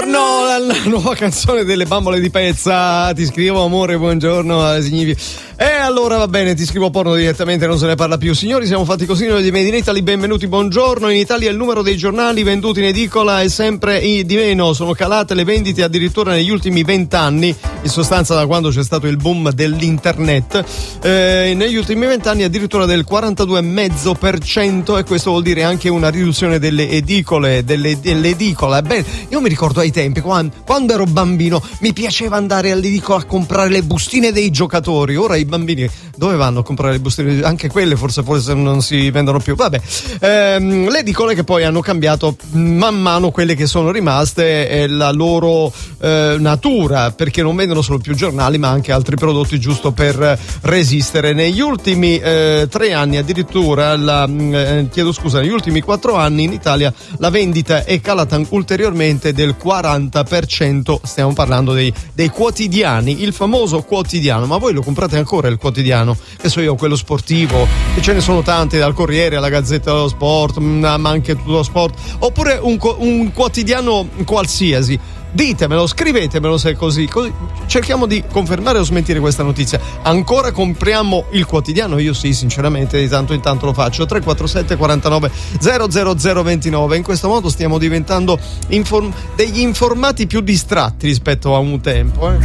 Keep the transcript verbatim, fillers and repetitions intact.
Buongiorno, la nuova canzone delle Bambole di Pezza. Ti scrivo amore, buongiorno, significa. E allora va bene, ti scrivo porno direttamente, non se ne parla più. Signori, siamo fatti così noi di Made in Italy, benvenuti, buongiorno. In Italia il numero dei giornali venduti in edicola è sempre di meno, sono calate le vendite addirittura negli ultimi vent'anni, in sostanza da quando c'è stato il boom dell'internet, eh, negli ultimi vent'anni addirittura del quarantadue virgola cinque per cento, e questo vuol dire anche una riduzione delle edicole, delle, dell'edicola. Beh, io mi ricordo ai tempi, quando, quando ero bambino, mi piaceva andare all'edicola a comprare le bustine dei giocatori. Ora i bambini dove vanno a comprare le bustine? Anche quelle forse, forse non si vendono più. Vabbè, ehm, le edicole che poi hanno cambiato man mano, quelle che sono rimaste, e la loro eh, natura, perché non vendono solo più giornali ma anche altri prodotti, giusto per resistere. Negli ultimi eh, tre anni addirittura, la, eh, chiedo scusa, negli ultimi quattro anni in Italia la vendita è calata ulteriormente del quaranta per cento. Stiamo parlando dei, dei quotidiani, il famoso quotidiano. Ma voi lo comprate ancora il quotidiano? Che so io, quello sportivo, e ce ne sono tanti, dal Corriere alla Gazzetta dello Sport, ma anche tutto lo sport, oppure un, un quotidiano qualsiasi. Ditemelo, scrivetemelo se è così, così cerchiamo di confermare o smentire questa notizia. Ancora compriamo il quotidiano? Io sì, sinceramente, di tanto in tanto lo faccio. Tre quattro sette quarantanove zero zero zero ventinove. In questo modo stiamo diventando inform- degli informati più distratti rispetto a un tempo, eh?